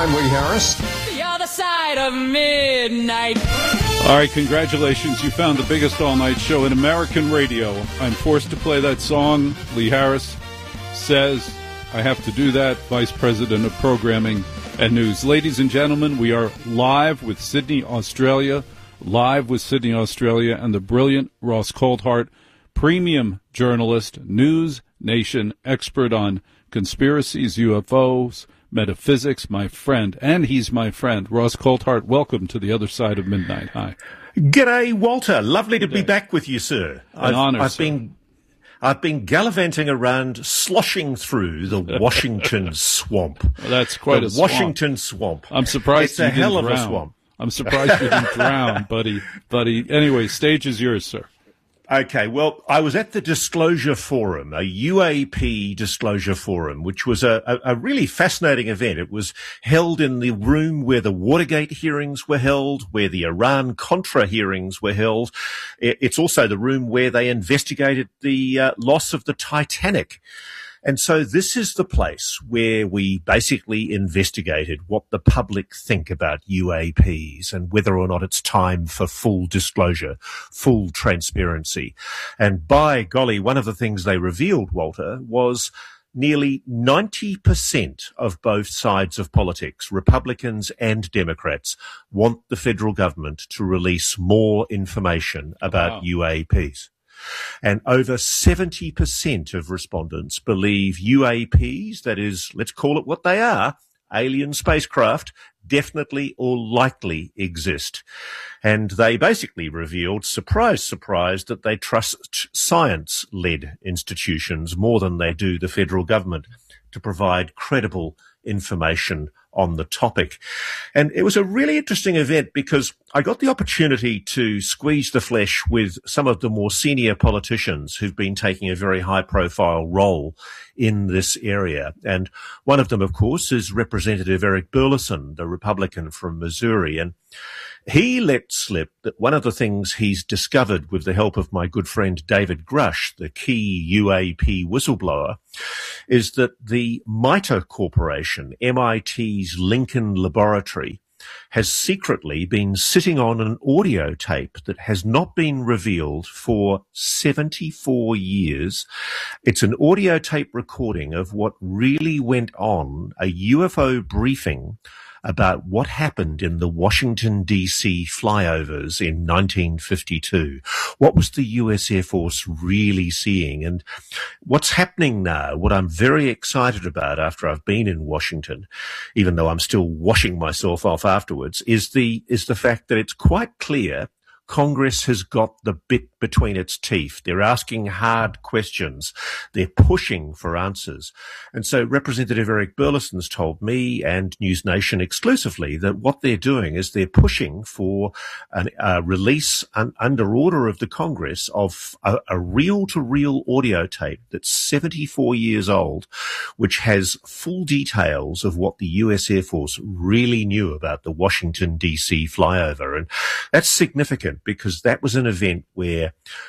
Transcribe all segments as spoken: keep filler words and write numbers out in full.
I'm Lee Harris. The other side of midnight. All right, congratulations. You found the biggest all-night show in American radio. I'm forced to play that song. Lee Harris says I have to do that, Vice President of Programming and News. Ladies and gentlemen, we are live with Sydney, Australia, live with Sydney, Australia, and the brilliant Ross Coulthart, premium journalist, News Nation expert on conspiracies, U F Os, metaphysics, my friend, and he's my friend. Ross Coulthart, welcome to the other side of midnight. Hi. G'day, Walter. Lovely to G'day. be back with you, sir. An I've, honor, I've sir. been, I've been gallivanting around, sloshing through the Washington swamp. Well, that's quite the a swamp. Washington swamp. I'm surprised it's you a didn't hell of drown. a swamp. I'm surprised you didn't drown, buddy. Buddy. Anyway, stage is yours, sir. Okay, well, I was at the Disclosure Forum, a U A P Disclosure Forum, which was a, a, a really fascinating event. It was held in the room where the Watergate hearings were held, where the Iran-Contra hearings were held. It's also the room where they investigated the uh, loss of the Titanic. And so this is the place where we basically investigated what the public think about U A Ps and whether or not it's time for full disclosure, full transparency. And by golly, one of the things they revealed, Walter, was nearly ninety percent of both sides of politics, Republicans and Democrats, want the federal government to release more information about Wow. U A Ps. And over seventy percent of respondents believe U A Ps, that is, let's call it what they are, alien spacecraft, definitely or likely exist. And they basically revealed, surprise, surprise, that they trust science-led institutions more than they do the federal government to provide credible information on the topic. And it was a really interesting event because I got the opportunity to squeeze the flesh with some of the more senior politicians who've been taking a very high profile role in this area. And one of them, of course, is Representative Eric Burleson, the Republican from Missouri. And he let slip that one of the things he's discovered with the help of my good friend David Grush, the key U A P whistleblower, is that the MITRE Corporation, M I T's Lincoln Laboratory, has secretly been sitting on an audio tape that has not been revealed for seventy-four years. It's an audio tape recording of what really went on, a U F O briefing about what happened in the Washington, D C flyovers in nineteen fifty-two. What was the U S Air Force really seeing? And what's happening now, what I'm very excited about after I've been in Washington, even though I'm still washing myself off afterwards, is the, is the fact that it's quite clear Congress has got the bit between its teeth. They're asking hard questions. They're pushing for answers. And so Representative Eric Burleson's told me and News Nation exclusively that what they're doing is they're pushing for a uh, release un- under order of the Congress of a, a reel-to-reel audio tape that's seventy-four years old, which has full details of what the U S Air Force really knew about the Washington, D C flyover. And that's significant, because that was an event where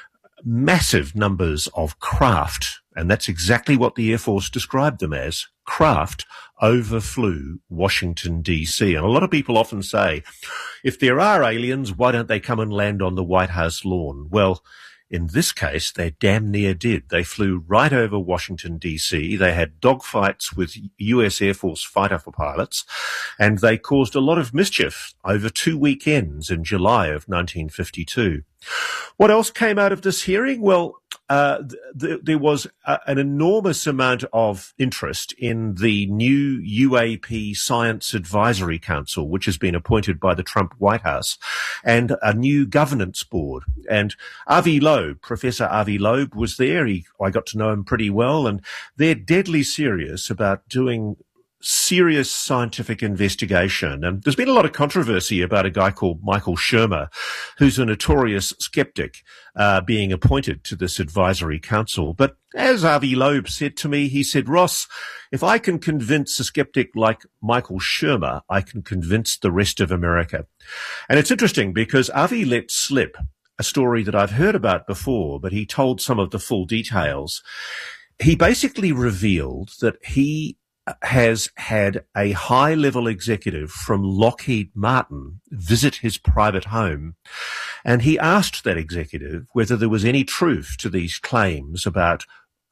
massive numbers of craft, and that's exactly what the Air Force described them as, craft, overflew Washington, D C. And a lot of people often say, if there are aliens, why don't they come and land on the White House lawn? Well, in this case, they damn near did. They flew right over Washington, D C. They had dogfights with U S Air Force fighter pilots, and they caused a lot of mischief over two weekends in July of nineteen fifty-two. What else came out of this hearing? Well, uh, th- th- there was a- an enormous amount of interest in the new U A P Science Advisory Council, which has been appointed by the Trump White House, and a new governance board. And Avi Loeb, Professor Avi Loeb, was there. He, I got to know him pretty well, and they're deadly serious about doing serious scientific investigation. And there's been a lot of controversy about a guy called Michael Shermer, who's a notorious skeptic, uh, being appointed to this advisory council. But as Avi Loeb said to me, he said, Ross, if I can convince a skeptic like Michael Shermer, I can convince the rest of America. And it's interesting because Avi let slip a story that I've heard about before, but he told some of the full details. He basically revealed that he has had a high-level executive from Lockheed Martin visit his private home, and he asked that executive whether there was any truth to these claims about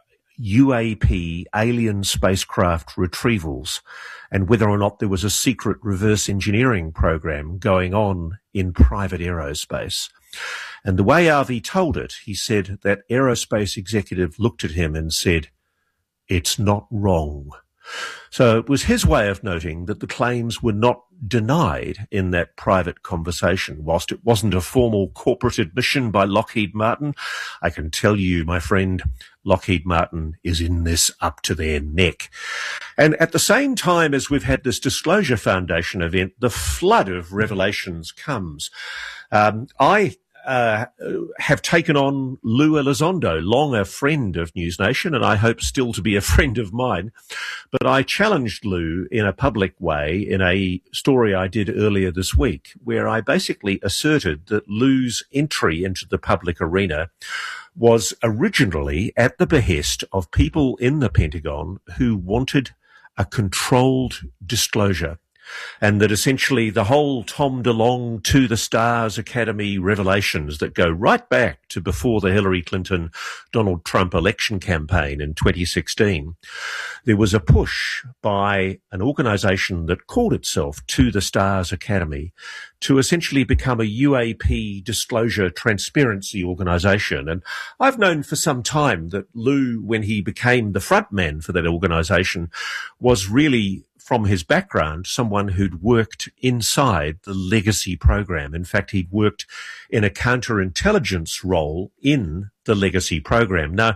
U A P alien spacecraft retrievals and whether or not there was a secret reverse engineering program going on in private aerospace. And the way R V told it, he said that aerospace executive looked at him and said, "It's not wrong." So it was his way of noting that the claims were not denied in that private conversation. Whilst it wasn't a formal corporate admission by Lockheed Martin, I can tell you, my friend, Lockheed Martin is in this up to their neck. And at the same time as we've had this Disclosure Foundation event, the flood of revelations comes. Um, I Uh, have taken on Lou Elizondo, long a friend of News Nation, and I hope still to be a friend of mine. But I challenged Lou in a public way in a story I did earlier this week, where I basically asserted that Lou's entry into the public arena was originally at the behest of people in the Pentagon who wanted a controlled disclosure. And that essentially the whole Tom DeLonge to the Stars Academy revelations that go right back to before the Hillary Clinton Donald Trump election campaign in twenty sixteen, there was a push by an organization that called itself To the Stars Academy to essentially become a U A P disclosure transparency organization. And I've known for some time that Lou, when he became the front man for that organization, was really, from his background, someone who'd worked inside the legacy program. In fact, he'd worked in a counterintelligence role in the legacy program. Now,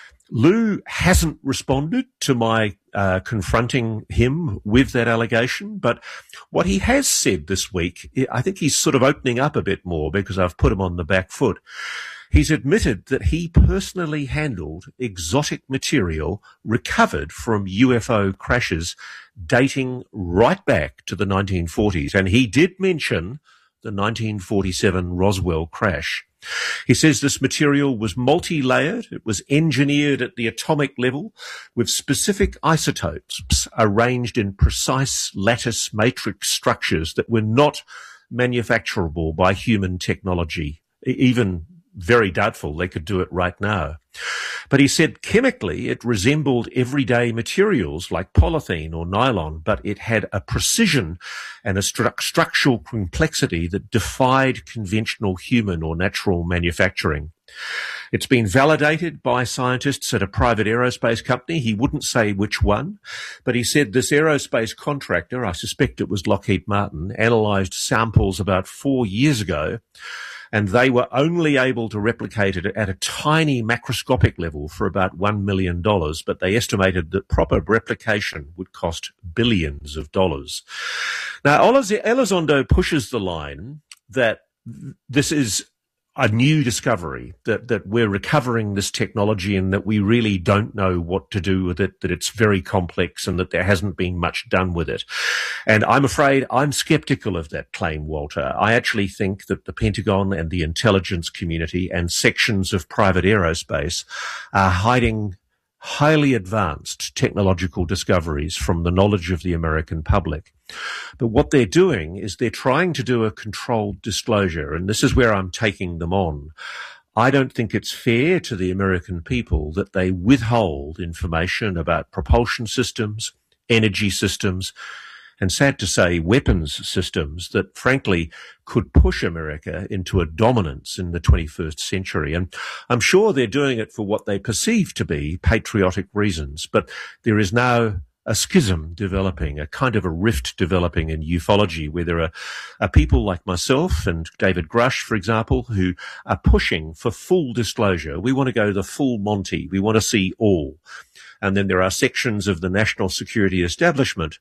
Lou hasn't responded to my uh, confronting him with that allegation, but what he has said this week, I think he's sort of opening up a bit more because I've put him on the back foot. He's admitted that he personally handled exotic material recovered from U F O crashes dating right back to the nineteen forties. And he did mention the nineteen forty-seven Roswell crash. He says this material was multi-layered. It was engineered at the atomic level with specific isotopes arranged in precise lattice matrix structures that were not manufacturable by human technology, even very doubtful they could do it right now. But he said chemically it resembled everyday materials like polythene or nylon, but it had a precision and a stru- structural complexity that defied conventional human or natural manufacturing. It's been validated by scientists at a private aerospace company. He wouldn't say which one, but he said this aerospace contractor, I suspect it was Lockheed Martin, analysed samples about four years ago, and they were only able to replicate it at a tiny macroscopic level for about one million dollars, but they estimated that proper replication would cost billions of dollars. Now, Elizondo pushes the line that this is a new discovery, that, that we're recovering this technology and that we really don't know what to do with it, that it's very complex and that there hasn't been much done with it. And I'm afraid I'm skeptical of that claim, Walter. I actually think that the Pentagon and the intelligence community and sections of private aerospace are hiding highly advanced technological discoveries from the knowledge of the American public. But what they're doing is they're trying to do a controlled disclosure, and this is where I'm taking them on. I don't think it's fair to the American people that they withhold information about propulsion systems, energy systems, and sad to say, weapons systems that, frankly, could push America into a dominance in the twenty-first century. And I'm sure they're doing it for what they perceive to be patriotic reasons, but there is now a schism developing, a kind of a rift developing in ufology, where there are, are people like myself and David Grush, for example, who are pushing for full disclosure. We want to go the full Monty. We want to see all. And then there are sections of the national security establishment,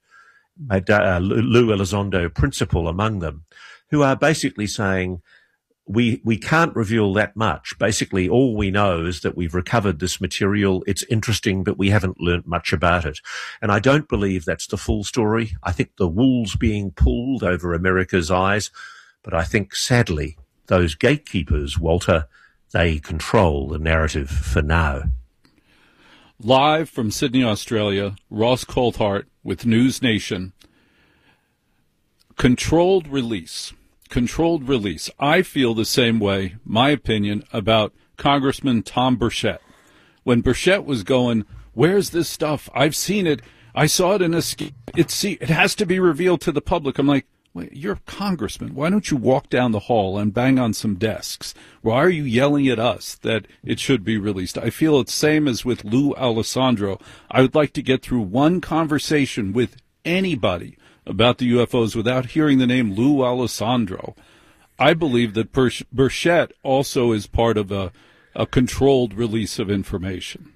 uh, Lou Elizondo principal among them, who are basically saying, We we can't reveal that much. Basically, all we know is that we've recovered this material. It's interesting, but we haven't learnt much about it. And I don't believe that's the full story. I think the wool's being pulled over America's eyes. But I think, sadly, those gatekeepers, Walter, they control the narrative for now. Live from Sydney, Australia, Ross Coulthart with News Nation. Controlled release. Controlled release. I feel the same way, my opinion, about Congressman Tom Burchett. When Burchett was going, where's this stuff? I've seen it. I saw it in a ski. It's, it has to be revealed to the public. I'm like, wait, you're a congressman. Why don't you walk down the hall and bang on some desks? Why are you yelling at us that it should be released? I feel it's same as with Lou Alessandro. I would like to get through one conversation with anybody about the U F Os without hearing the name Lou Alessandro. I believe that Burchett also is part of a, a controlled release of information.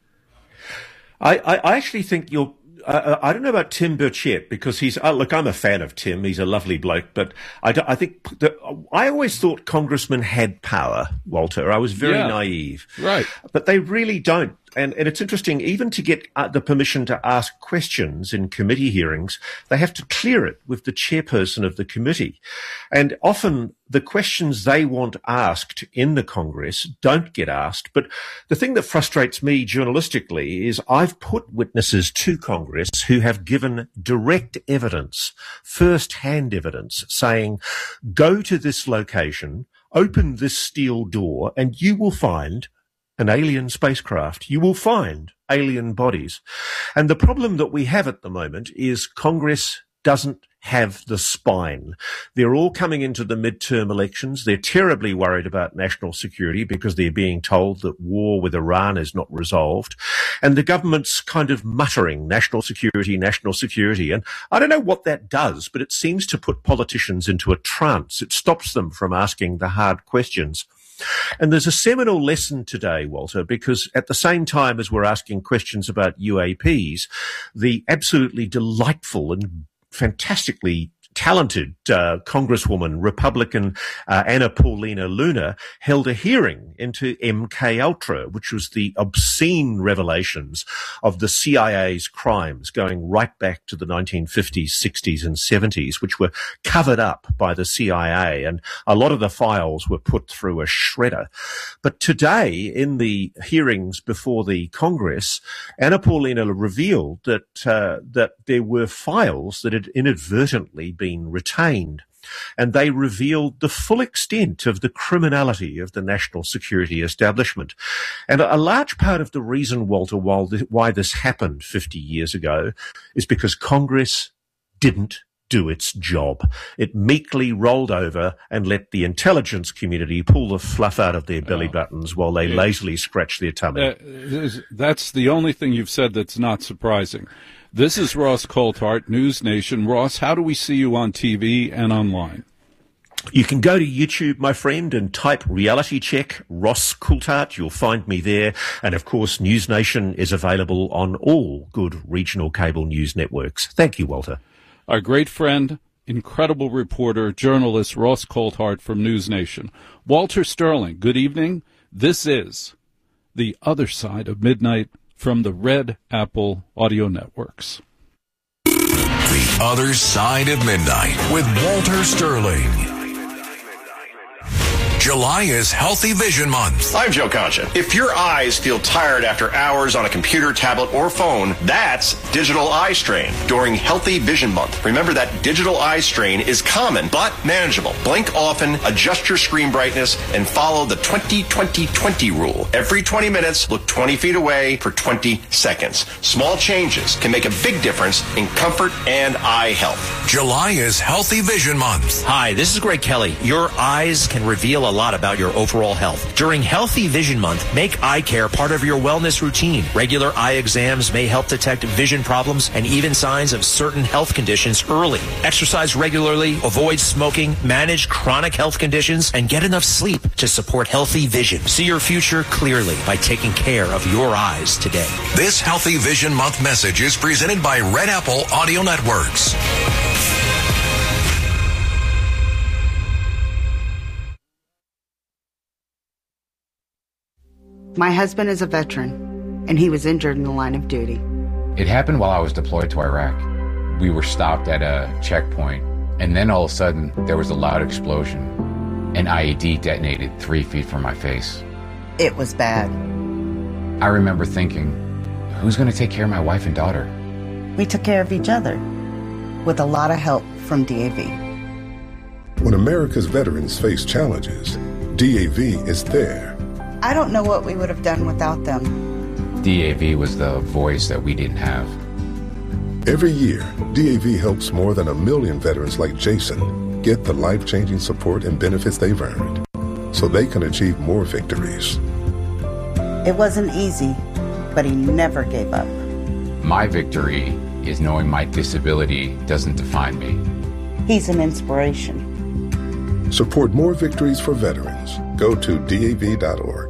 I, I actually think you're Uh, I don't know about Tim Burchett because he's, uh, look, I'm a fan of Tim. He's a lovely bloke, but I, I think that I always thought congressmen had power, Walter. I was very yeah, naive. Right. But they really don't. And, and it's interesting, even to get uh, the permission to ask questions in committee hearings, they have to clear it with the chairperson of the committee. And often the questions they want asked in the Congress don't get asked. But the thing that frustrates me journalistically is I've put witnesses to Congress who have given direct evidence, first-hand evidence, saying, go to this location, open this steel door, and you will find an alien spacecraft. You will find alien bodies. And the problem that we have at the moment is Congress doesn't have the spine. They're all coming into the midterm elections. They're terribly worried about national security because they're being told that war with Iran is not resolved. And the government's kind of muttering national security, national security. And I don't know what that does, but it seems to put politicians into a trance. It stops them from asking the hard questions. And there's a seminal lesson today, Walter, because at the same time as we're asking questions about U A Ps, the absolutely delightful and fantastically talented uh, Congresswoman, Republican uh, Anna Paulina Luna, held a hearing into M K Ultra, which was the obscene revelations of the C I A's crimes going right back to the nineteen fifties, sixties and seventies, which were covered up by the C I A, and a lot of the files were put through a shredder. But today, in the hearings before the Congress, Anna Paulina revealed that uh, that there were files that had inadvertently been been retained, and they revealed the full extent of the criminality of the national security establishment. And a large part of the reason, Walter, why this happened fifty years ago is because Congress didn't do its job. It meekly rolled over and let the intelligence community pull the fluff out of their belly buttons while they lazily scratch their tummy. Uh, that's the only thing you've said that's not surprising. This is Ross Coulthart, News Nation. Ross, how do we see you on T V and online? You can go to YouTube, my friend, and type Reality Check Ross Coulthart. You'll find me there. And, of course, News Nation is available on all good regional cable news networks. Thank you, Walter. Our great friend, incredible reporter, journalist Ross Coulthart from News Nation. Walter Sterling, good evening. This is The Other Side of Midnight from the Red Apple Audio Networks. The Other Side of Midnight with Walter Sterling. July is Healthy Vision Month. I'm Joe Concha. If your eyes feel tired after hours on a computer, tablet, or phone, that's digital eye strain during Healthy Vision Month. Remember that digital eye strain is common but manageable. Blink often, adjust your screen brightness, and follow the twenty twenty twenty rule. Every twenty minutes, look twenty feet away for twenty seconds. Small changes can make a big difference in comfort and eye health. July is Healthy Vision Month. Hi, this is Greg Kelly. Your eyes can reveal a lot about your overall health. During Healthy Vision Month, make eye care part of your wellness routine. Regular eye exams may help detect vision problems and even signs of certain health conditions early. Exercise regularly, avoid smoking, manage chronic health conditions, and get enough sleep to support healthy vision. See your future clearly by taking care of your eyes today. This Healthy Vision Month message is presented by Red Apple Audio Networks. My husband is a veteran, and he was injured in the line of duty. It happened while I was deployed to Iraq. We were stopped at a checkpoint, and then all of a sudden, there was a loud explosion. An I E D detonated three feet from my face. It was bad. I remember thinking, who's going to take care of my wife and daughter? We took care of each other with a lot of help from D A V. When America's veterans face challenges, D A V is there. I don't know what we would have done without them. D A V was the voice that we didn't have. Every year, D A V helps more than a million veterans like Jason get the life-changing support and benefits they've earned so they can achieve more victories. It wasn't easy, but he never gave up. My victory is knowing my disability doesn't define me. He's an inspiration. Support more victories for veterans. Go to D A V dot org.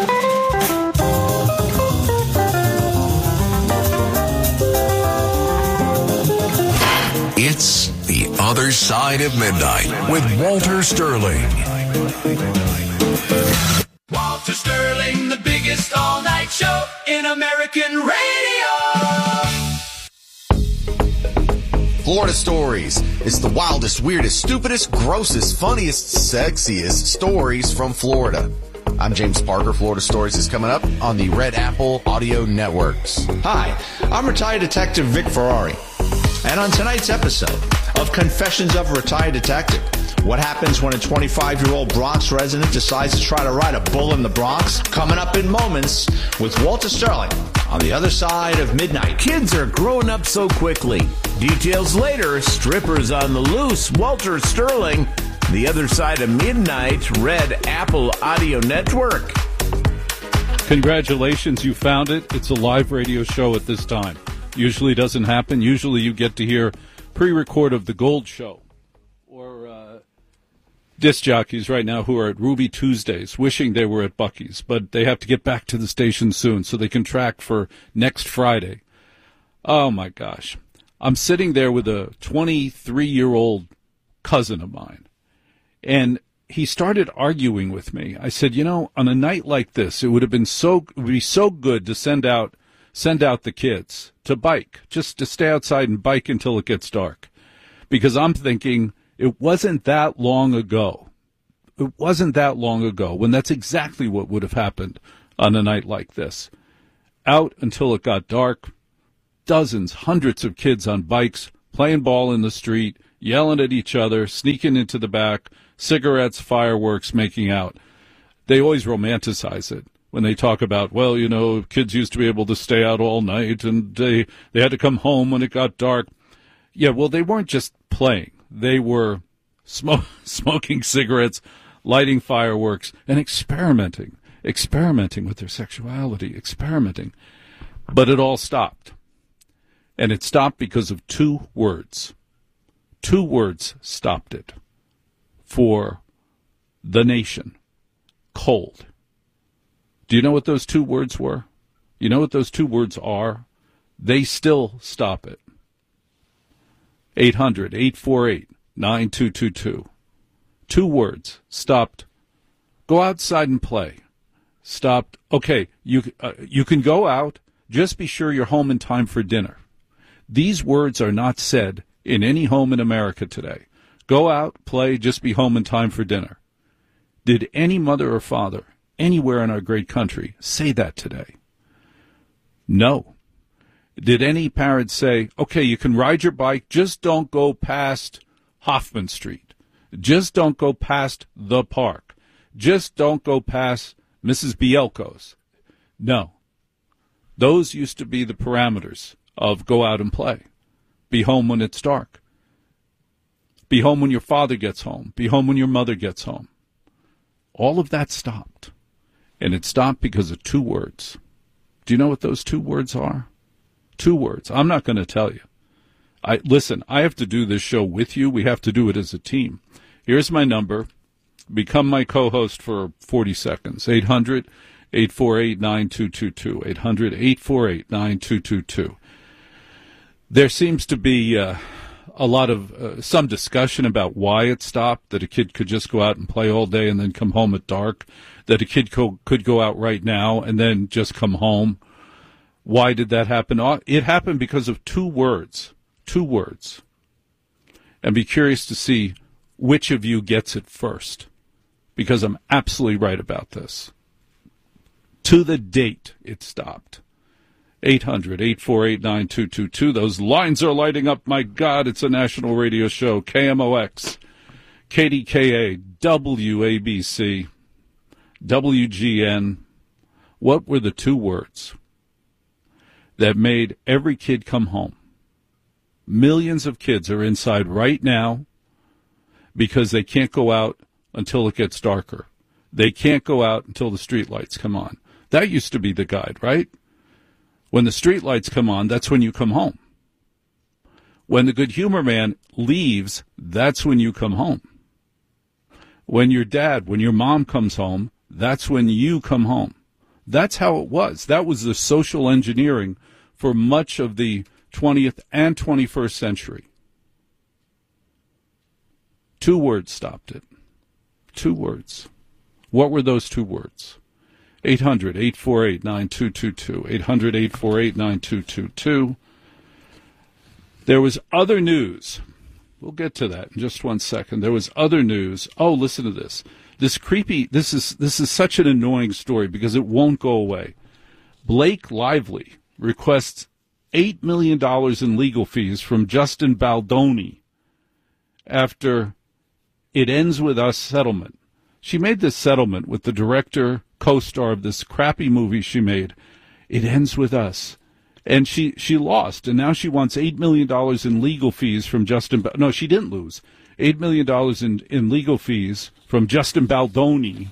It's The Other Side of Midnight with Walter Sterling. Walter Sterling, the biggest all-night show in American radio. Florida Stories. It's the wildest, weirdest, stupidest, grossest, funniest, sexiest stories from Florida. I'm James Parker. Florida Stories is coming up on the Red Apple Audio Networks. Hi, I'm retired detective Vic Ferrari. And on tonight's episode of Confessions of a Retired Detective, what happens when a twenty-five-year-old Bronx resident decides to try to ride a bull in the Bronx? Coming up in moments with Walter Sterling on The Other Side of Midnight. Kids are growing up so quickly. Details later, strippers on the loose. Walter Sterling, The Other Side of Midnight, Red Apple Audio Network. Congratulations, you found it. It's a live radio show at this time. Usually doesn't happen. Usually you get to hear pre-record of the Gold Show or uh, disc jockeys right now who are at Ruby Tuesdays wishing they were at Buc-ee's, but they have to get back to the station soon so they can track for next Friday. Oh, my gosh. I'm sitting there with a twenty-three-year-old cousin of mine, and he started arguing with me. I said, you know, on a night like this, it would have been so, it would be so good to send out Send out the kids to bike, just to stay outside and bike until it gets dark. Because I'm thinking it wasn't that long ago. It wasn't that long ago when that's exactly what would have happened on a night like this. Out until it got dark, dozens, hundreds of kids on bikes, playing ball in the street, yelling at each other, sneaking into the back, cigarettes, fireworks, making out. They always romanticize it. When they talk about, well, you know, kids used to be able to stay out all night and they, they had to come home when it got dark. Yeah, well, they weren't just playing. They were sm- smoking cigarettes, lighting fireworks, and experimenting, experimenting with their sexuality, experimenting. But it all stopped. And it stopped because of two words. Two words stopped it for the nation. Cold. Do you know what those two words were? You know what those two words are? They still stop it. eight hundred, eight four eight, nine two two two. Two words. Stopped. Go outside and play. Stopped. Okay, you, uh, you can go out. Just be sure you're home in time for dinner. These words are not said in any home in America today. Go out, play, just be home in time for dinner. Did any mother or father anywhere in our great country say that today? No. Did any parent say, okay, you can ride your bike, just don't go past Hoffman Street. Just don't go past the park. Just don't go past Missus Bielko's. No. Those used to be the parameters of go out and play. Be home when it's dark. Be home when your father gets home. Be home when your mother gets home. All of that stopped. And it stopped because of two words. Do you know what those two words are? Two words. I'm not going to tell you. I listen, I have to do this show with you. We have to do it as a team. Here's my number. Become my co-host for forty seconds. eight hundred, eight four eight, nine two two two. eight hundred, eight four eight, nine two two two. There seems to be uh, a lot of, uh, some discussion about why it stopped, that a kid could just go out and play all day and then come home at dark, that a kid co- could go out right now and then just come home. Why did that happen? It happened because of two words. Two words. And be curious to see which of you gets it first, because I'm absolutely right about this. To the date it stopped. eight hundred, eight four eight, nine two two two. Those lines are lighting up. My God, it's a national radio show. K M O X, K D K A, W A B C, W G N. What were the two words that made every kid come home? Millions of kids are inside right now because they can't go out until it gets darker. They can't go out until the streetlights come on. That used to be the guide, right? When the streetlights come on, that's when you come home. When the good humor man leaves, that's when you come home. When your dad, when your mom comes home, that's when you come home. That's how it was. That was the social engineering for much of the twentieth and twenty-first century. Two words stopped it. Two words. What were those two words? eight hundred, eight four eight, nine two two two. eight hundred, eight four eight, nine two two two. There was other news. We'll get to that in just one second. There was other news. Oh, listen to this. This creepy, this is this is such an annoying story because it won't go away. Blake Lively requests eight million dollars in legal fees from Justin Baldoni after It Ends With Us settlement. She made this settlement with the director, co-star of this crappy movie she made, It Ends With Us. And she, she lost, and now she wants eight million dollars in legal fees from Justin... Ba- no, she didn't lose. eight million dollars in, in legal fees from Justin Baldoni.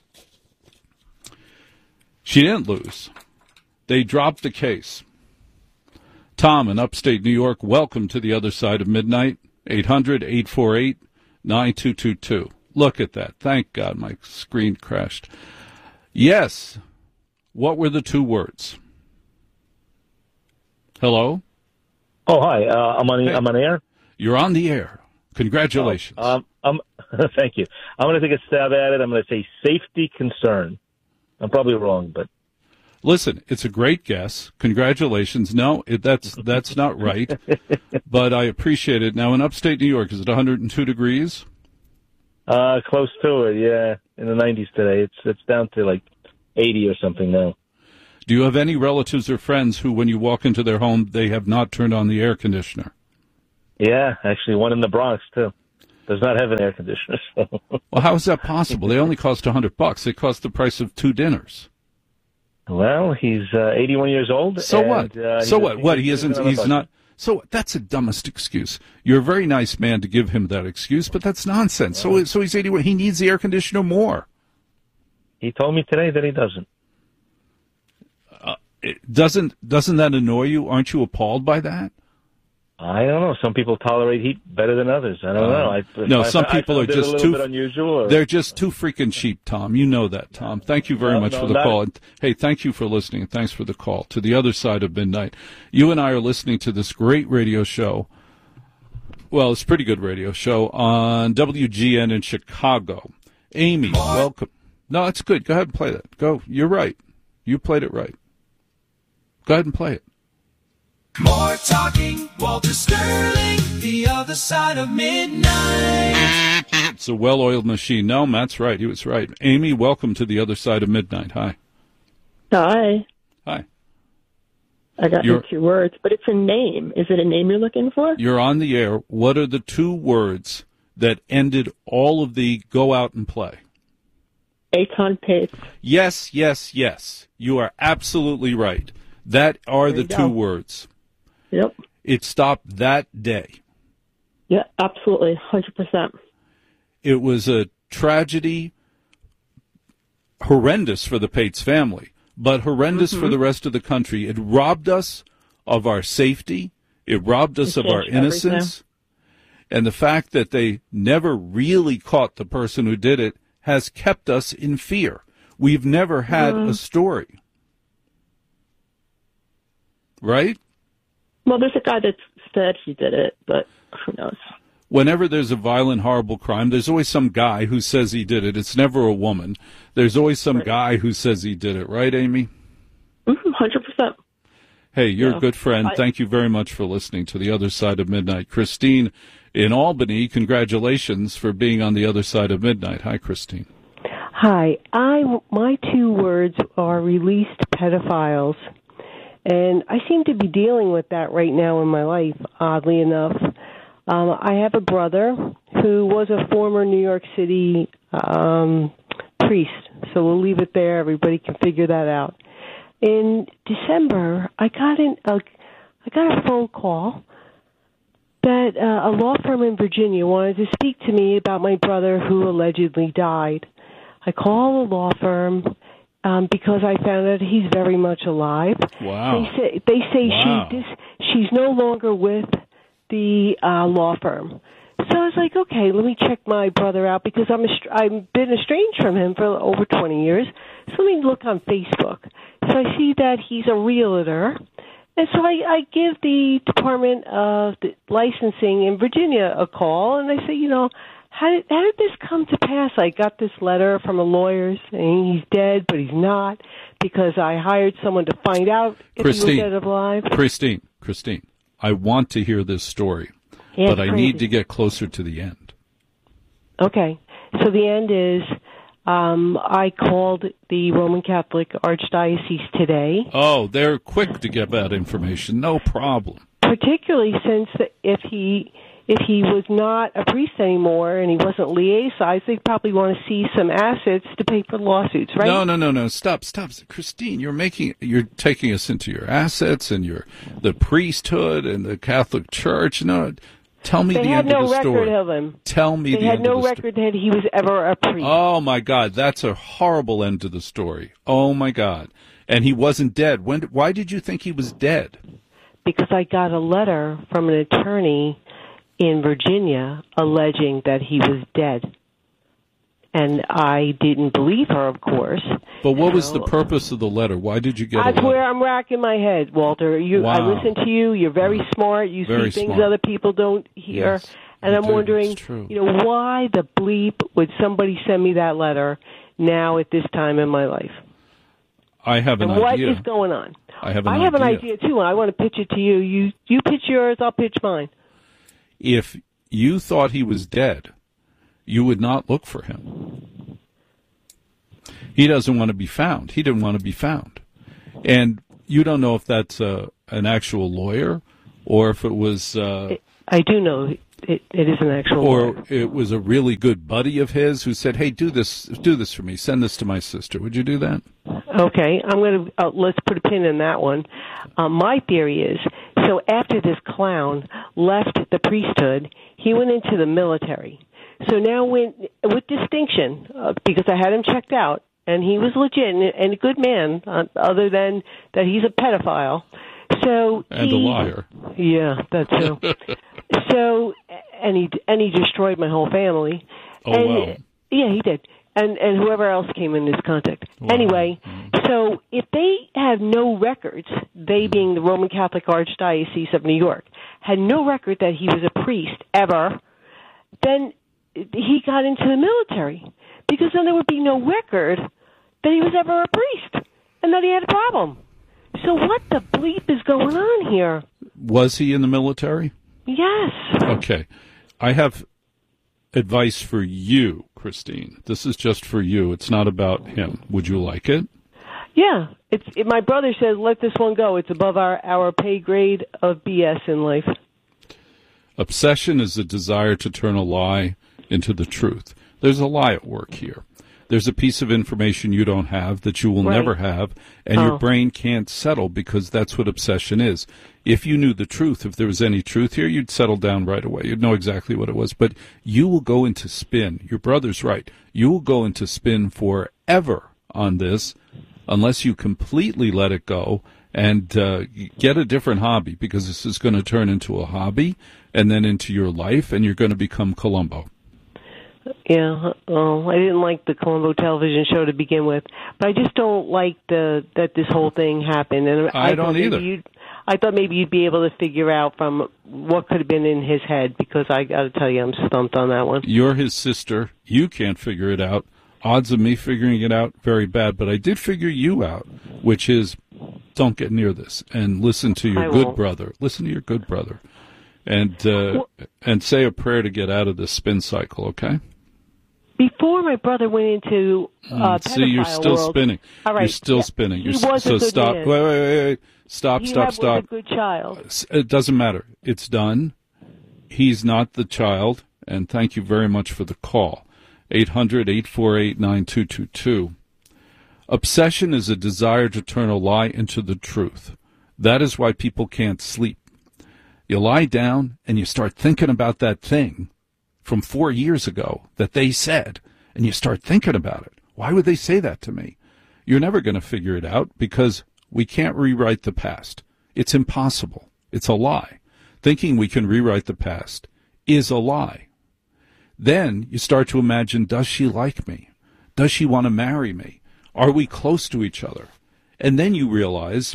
She didn't lose. They dropped the case. Tom in upstate New York, welcome to the other side of midnight. eight hundred, eight four eight, nine two two two. Look at that. Thank God my screen crashed. Yes. What were the two words? Hello? Oh, hi. Uh, I'm on. Hey. I'm on air. You're on the air. Congratulations. Oh, um, I'm, thank you. I'm going to take a stab at it. I'm going to say safety concern. I'm probably wrong, but listen, it's a great guess. Congratulations. No, it, that's that's not right, but I appreciate it. Now, in upstate New York, is it one hundred two degrees? Uh, close to it. Yeah, in the nineties today. It's it's down to like eighty or something now. Do you have any relatives or friends who, when you walk into their home, they have not turned on the air conditioner? Yeah, actually, one in the Bronx, too. Does not have an air conditioner. So. Well, how is that possible? They only cost a hundred bucks. They cost the price of two dinners. Well, he's uh, eighty-one years old. So and, what? Uh, so what? What? He isn't. He's not. So that's the dumbest excuse. You're a very nice man to give him that excuse, but that's nonsense. So, so he's eighty-one. He needs the air conditioner more. He told me today that he doesn't. Uh, it doesn't doesn't that annoy you? Aren't you appalled by that? I don't know. Some people tolerate heat better than others. I don't uh, know. I, no, I, some I, people I are just too unusual. Or... They're just too freaking cheap, Tom. You know that, Tom. Thank you very no, much no, for the not... call. And, hey, thank you for listening, and thanks for the call. To the other side of midnight, you and I are listening to this great radio show. Well, it's a pretty good radio show on W G N in Chicago. Amy, welcome. No, it's good. Go ahead and play that. Go. You're right. You played it right. Go ahead and play it. More talking, Walter Sterling, the other side of midnight. It's a well-oiled machine. No, Matt's right. He was right. Amy, welcome to the other side of midnight. Hi. Hi. Hi. I got your two words, but it's a name. Is it a name you're looking for? You're on the air. What are the two words that ended all of the go out and play? Aton Pace. Yes, yes, yes. You are absolutely right. That are the two go. words. Yep. It stopped that day. Yeah, absolutely, one hundred percent. It was a tragedy, horrendous for the Pates family, but horrendous mm-hmm. for the rest of the country. It robbed us of our safety. It robbed us it of our innocence. Everything. And the fact that they never really caught the person who did it has kept us in fear. We've never had uh, a story. Right? Well, there's a guy that said he did it, but who knows? Whenever there's a violent, horrible crime, there's always some guy who says he did it. It's never a woman. There's always some right. guy who says he did it. Right, Amy? Mm-hmm, one hundred percent. Hey, you're yeah. a good friend. I... Thank you very much for listening to The Other Side of Midnight. Christine in Albany, congratulations for being on The Other Side of Midnight. Hi, Christine. Hi. I, my two words are released pedophiles. And I seem to be dealing with that right now in my life, oddly enough. Um, I have a brother who was a former New York City um, priest, so we'll leave it there. Everybody can figure that out. In December, I got in a, I got a phone call that uh, a law firm in Virginia wanted to speak to me about my brother who allegedly died. I called the law firm um, because I found out he's very much alive. Wow. They say, they say Wow. she, this, she's no longer with the uh, law firm. So I was like, okay, let me check my brother out because I'm est- I've been estranged from him for over twenty years. So let me look on Facebook. So I see that he's a realtor. And so I, I give the Department of the Licensing in Virginia a call, and I say, you know, how did, how did this come to pass? I got this letter from a lawyer saying he's dead, but he's not, because I hired someone to find out if Christine, he was dead or alive. Christine, Christine, I want to hear this story, Yeah, but I crazy. need to get closer to the end. Okay. So the end is um, I called the Roman Catholic Archdiocese today, Oh, they're quick to get that information. No problem. particularly since if he if he was not a priest anymore and he wasn't liaisized, they probably want to see some assets to pay for lawsuits, right? No, no, no, no. Stop, stop, Christine. You're making, you're taking us into your assets and your the priesthood and the Catholic Church. No, tell me They the had end no of the record story. of him. Tell me They the had end no of the record that he was ever a priest. Oh my God, that's a horrible end to the story. Oh my God, and he wasn't dead. When? Why did you think he was dead? Because I got a letter from an attorney in Virginia alleging that he was dead. And I didn't believe her, of course. But what was So- the purpose of the letter? Why did you get a That's letter? where I'm racking my head, Walter. You, I Wow. listen to you. You're very smart. You Very see things smart. other people don't hear. Yes, and you I'm do. wondering, It's true. you know, why the bleep would somebody send me that letter now at this time in my life? I have an and what idea. is going on? I have an I have an idea. idea too, and I want to pitch it to you. You you pitch yours, I'll pitch mine. If you thought he was dead, you would not look for him. He doesn't want to be found. He didn't want to be found. And you don't know if that's uh, an actual lawyer or if it was... Uh, I do know it, it is an actual or lawyer. it was a really good buddy of his who said, hey, do this do this for me. Send this to my sister. Would you do that? Okay, I'm going to uh, let's put a pin in that one. Uh, my theory is so after this clown left the priesthood, he went into the military. So now, when with distinction, uh, because I had him checked out, and he was legit and, and a good man, uh, other than that he's a pedophile. So And he, a liar. Yeah, that too. So and he and he destroyed my whole family. Oh, and, wow. Yeah, he did. And and whoever else came in his contact. Anyway, so if they have no records, they being the Roman Catholic Archdiocese of New York, had no record that he was a priest ever, then he got into the military. Because then there would be no record that he was ever a priest and that he had a problem. So what the bleep is going on here? Was he in the military? Yes. Okay. I have advice for you, Christine. This is just for you. It's not about him. Would you like it? Yeah. It's it, my brother says, let this one go. It's above our, our pay grade of B S in life. Obsession is a desire to turn a lie into the truth. There's a lie at work here. There's a piece of information you don't have that you will Right. never have, and Oh. your brain can't settle because that's what obsession is. If you knew the truth, if there was any truth here, you'd settle down right away. You'd know exactly what it was. But you will go into spin. Your brother's right. You will go into spin forever on this unless you completely let it go and uh, get a different hobby, because this is going to turn into a hobby and then into your life, and you're going to become Columbo. Yeah, well, I didn't like the Columbo television show to begin with, but I just don't like the that this whole thing happened. And I I don't thought maybe either. You'd, I thought maybe you'd be able to figure out from what could have been in his head, because I got to tell you, I'm stumped on that one. You're his sister. You can't figure it out. Odds of me figuring it out, very bad. But I did figure you out, which is don't get near this and listen to your I good won't. brother. Listen to your good brother. And, uh, and say a prayer to get out of this spin cycle, okay? Before my brother went into uh, Mm, See, you're pedophile still world, spinning. All right, You're still yeah, spinning. he You're, was so a good stop. man. Wait, wait, wait, wait. Stop, he stop, have stop. Was a good child. It doesn't matter. It's done. He's not the child. And thank you very much for the call. eight hundred, eight four eight, nine two two two. Obsession is a desire to turn a lie into the truth. That is why people can't sleep. You lie down and you start thinking about that thing from four years ago that they said, and you start thinking about it. Why would they say that to me? You're never going to figure it out because we can't rewrite the past. It's impossible. It's a lie. Thinking we can rewrite the past is a lie. Then you start to imagine, does she like me? Does she want to marry me? Are we close to each other? And then you realize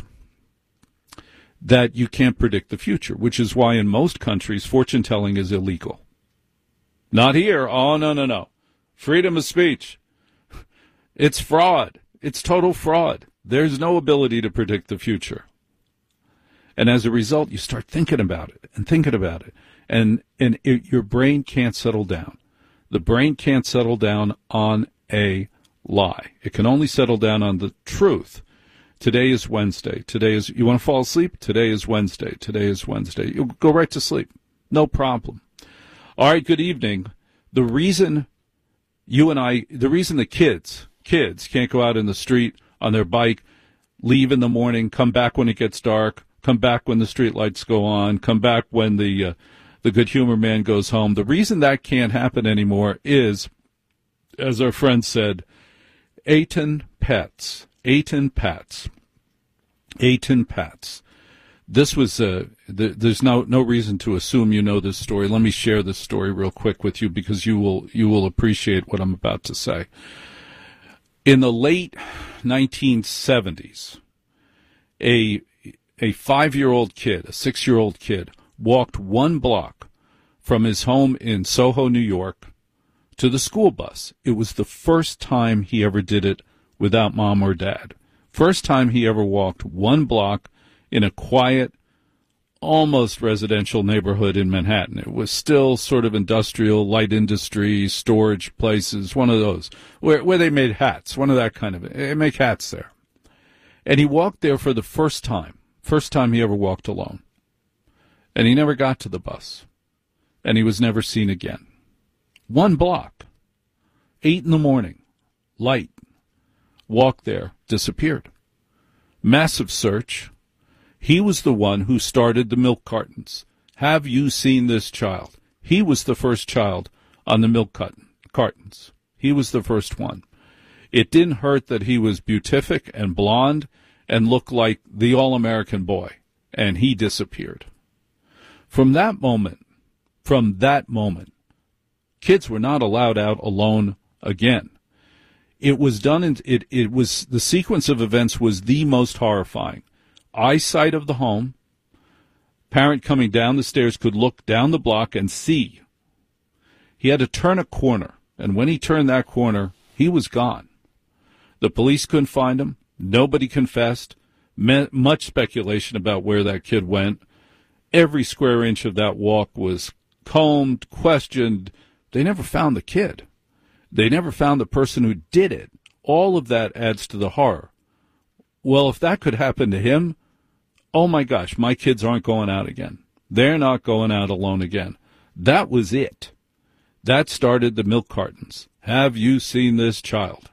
that you can't predict the future, which is why in most countries fortune-telling is illegal. Not here. Oh, no, no, no. Freedom of speech. It's fraud. It's total fraud. There's no ability to predict the future. And as a result, you start thinking about it and thinking about it. And, and it, your brain can't settle down. The brain can't settle down on a lie. It can only settle down on the truth. Today is Wednesday. Today is, you want to fall asleep? Today is Wednesday. Today is Wednesday. You'll go right to sleep. No problem. All right, good evening. The reason you and I, the reason the kids, kids can't go out in the street on their bike, leave in the morning, come back when it gets dark, come back when the street lights go on, come back when the, uh, the good humor man goes home. The reason that can't happen anymore is, as our friend said, Eitan Pets. Eitan Pets. Eitan Pets. This was, uh, th- there's no, no reason to assume you know this story. Let me share this story real quick with you because you will, you will appreciate what I'm about to say. In the late nineteen seventies, a, a five-year-old kid, a six-year-old kid, walked one block from his home in Soho, New York, to the school bus. It was the first time he ever did it without mom or dad. First time he ever walked one block in a quiet, almost residential neighborhood in Manhattan. It was still sort of industrial, light industry, storage places, one of those, where, where they made hats, one of that kind of, they make hats there. And he walked there for the first time, first time he ever walked alone. And he never got to the bus. And he was never seen again. One block. Eight in the morning. Light. Walked there. Disappeared. Massive search. He was the one who started the milk cartons. Have you seen this child? He was the first child on the milk carton, cartons. He was the first one. It didn't hurt that he was beatific and blonde and looked like the all-American boy. And he disappeared. From that moment, from that moment, kids were not allowed out alone again. It was done in, it, it was, the sequence of events was the most horrifying. Eyesight of the home, parent coming down the stairs could look down the block and see. He had to turn a corner, and when he turned that corner, he was gone. The police couldn't find him. Nobody confessed. Much speculation about where that kid went. Every square inch of that walk was combed, questioned. They never found the kid. They never found the person who did it. All of that adds to the horror. Well, if that could happen to him, oh my gosh, my kids aren't going out again. They're not going out alone again. That was it. That started the milk cartons. Have you seen this child?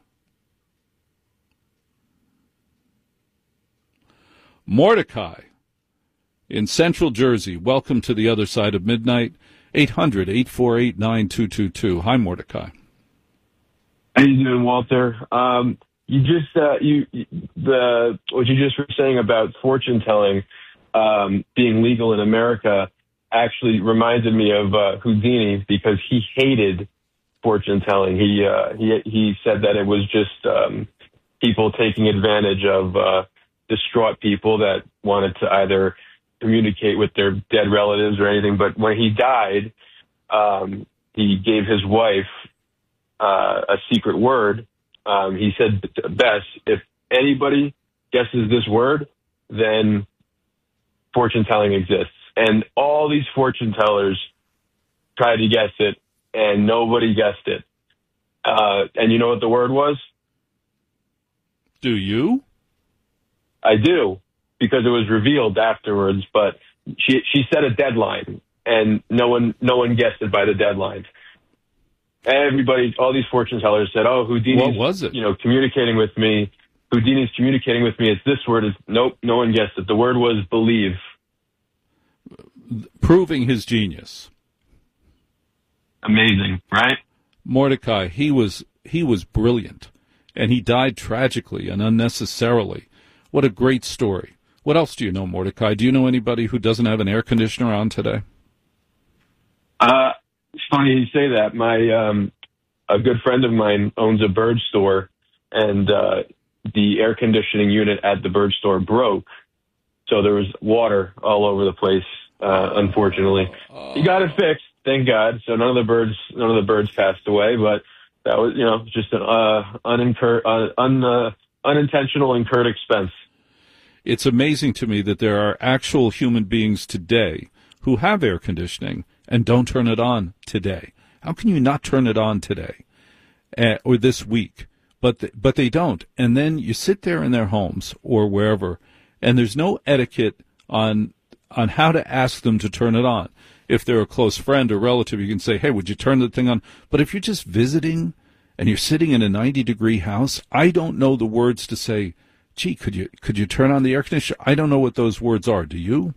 Mordecai in Central Jersey, welcome to the other side of midnight. eight hundred, eight four eight, nine two two two. Hi, Mordecai. How you doing, Walter? Um, you just uh, you the what you just were saying about fortune telling um, being legal in America actually reminded me of uh, Houdini because he hated fortune telling. He uh, he he said that it was just um, people taking advantage of uh, distraught people that wanted to either communicate with their dead relatives or anything. But when he died, um, he gave his wife uh, a secret word. Um, he said, Bess, if anybody guesses this word, then fortune telling exists. And all these fortune tellers tried to guess it, and nobody guessed it. Uh, and you know what the word was? Do you? I do. because it was revealed afterwards. But she she set a deadline, and no one no one guessed it by the deadline. Everybody, all these fortune tellers said, "Oh, Houdini's What was it? You know, communicating with me. Houdini's communicating with me. It's this word." Is nope. No one guessed it. The word was believe. Proving his genius. Amazing, right? Mordecai, he was he was brilliant, and he died tragically and unnecessarily. What a great story. What else do you know, Mordecai? Do you know anybody who doesn't have an air conditioner on today? Uh, it's funny you say that. My um, a good friend of mine owns a bird store, and uh, the air conditioning unit at the bird store broke, so there was water all over the place. Uh, unfortunately, he got it fixed. Thank God. So none of the birds, none of the birds passed away, but that was, you know, just an uh, unincur- uh, un, uh, unintentional incurred expense. It's amazing to me that there are actual human beings today who have air conditioning and don't turn it on today. How can you not turn it on today uh, or this week? But th- but they don't. And then you sit there in their homes or wherever, and there's no etiquette on on how to ask them to turn it on. If they're a close friend or relative, you can say, hey, would you turn the thing on? But if you're just visiting and you're sitting in a ninety-degree house, I don't know the words to say, gee, could you could you turn on the air conditioner? I don't know what those words are. Do you?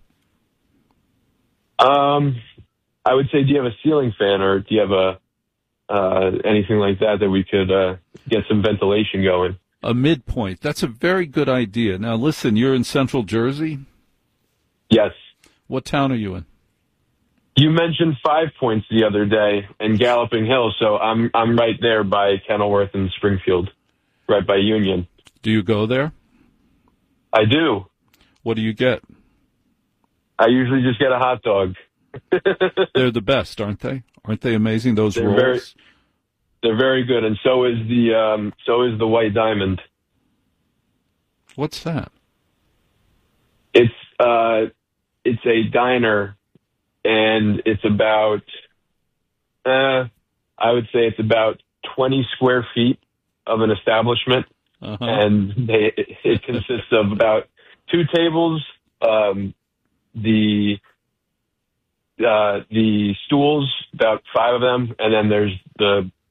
Um, I would say, do you have a ceiling fan, or do you have a uh, anything like that that we could uh, get some ventilation going? A midpoint. That's a very good idea. Now, listen, you're in Central Jersey? Yes. What town are you in? You mentioned Five Points the other day and Galloping Hill, so I'm I'm right there by Kenilworth and Springfield, right by Union. Do you go there? I do. What do you get? I usually just get a hot dog. They're the best, aren't they? Aren't they amazing, those they're rolls? Very, they're very good, and so is the um, so is the White Diamond. What's that? It's uh, it's a diner. And it's about, uh, I would say it's about twenty square feet of an establishment. Uh-huh. And they, it consists of about two tables, um, the uh, the stools, about five of them, and then there's the